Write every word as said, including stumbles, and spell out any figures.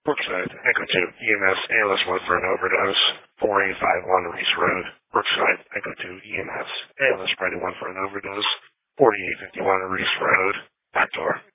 Brookside, Echo two, E M S, A L S one for an overdose, four eight five one Reese Road. Brookside, Echo two, E M S, A L S Ready one for an overdose, forty-eight fifty-one Reese Road. Back door.